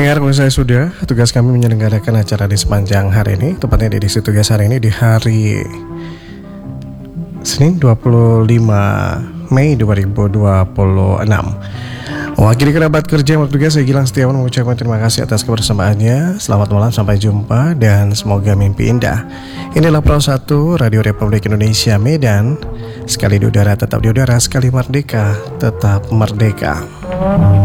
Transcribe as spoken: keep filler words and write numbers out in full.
pendengar, kalau saya sudah tugas kami menyelenggarakan acara di sepanjang hari ini, tepatnya di edisi tugas hari ini di hari Senin dua puluh lima Mei dua ribu dua puluh enam. Mewakili kerabat kerja waktu tugas, saya Gilang Setiawan mengucapkan terima kasih atas kebersamaannya. Selamat malam, sampai jumpa dan semoga mimpi indah. Inilah Pro satu Radio Republik Indonesia Medan. Sekali di udara tetap di udara, sekali merdeka tetap merdeka.